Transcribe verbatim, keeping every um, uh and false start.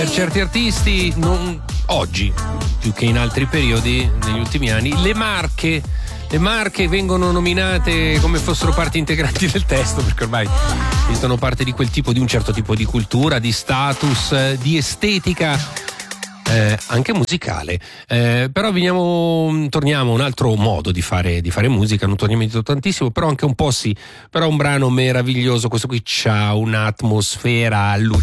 Per certi artisti, non, oggi, più che in altri periodi, negli ultimi anni, le marche, le marche vengono nominate come fossero parti integranti del testo, perché ormai sono parte di quel tipo, di un certo tipo di cultura, di status, di estetica, eh, anche musicale. Eh, però veniamo, torniamo a un altro modo di fare, di fare musica, non torniamo indietro tantissimo, però anche un po' sì. Però un brano meraviglioso, questo qui c'ha un'atmosfera allucinante.